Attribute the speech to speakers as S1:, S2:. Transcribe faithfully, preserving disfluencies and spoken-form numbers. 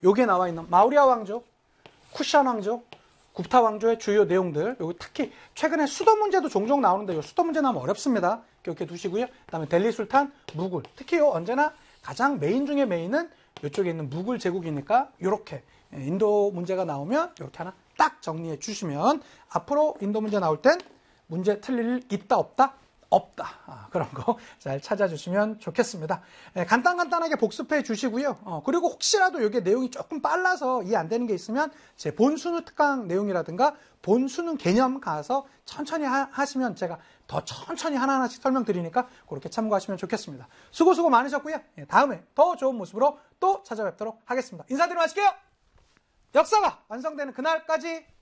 S1: 여기에 나와 있는 마우리아 왕조, 쿠샤 왕조, 굽타 왕조의 주요 내용들, 여기 특히 최근에 수도 문제도 종종 나오는데 요 수도 문제 나오면 어렵습니다. 기억해 두시고요. 그다음에 델리 술탄, 무굴. 특히 요 언제나 가장 메인 중에 메인은 이쪽에 있는 무굴 제국이니까 이렇게 인도 문제가 나오면 이렇게 하나 딱 정리해 주시면 앞으로 인도 문제 나올 땐 문제 틀릴 일 있다 없다? 없다. 아, 그런 거 잘 찾아주시면 좋겠습니다. 네, 간단간단하게 복습해 주시고요. 어, 그리고 혹시라도 이게 내용이 조금 빨라서 이해 안 되는 게 있으면 제 본수능 특강 내용이라든가 본수능 개념 가서 천천히 하, 하시면 제가 더 천천히 하나하나씩 설명드리니까 그렇게 참고하시면 좋겠습니다. 수고 수고 많으셨고요. 네, 다음에 더 좋은 모습으로 또 찾아뵙도록 하겠습니다. 인사드리고 마실게요. 역사가 완성되는 그날까지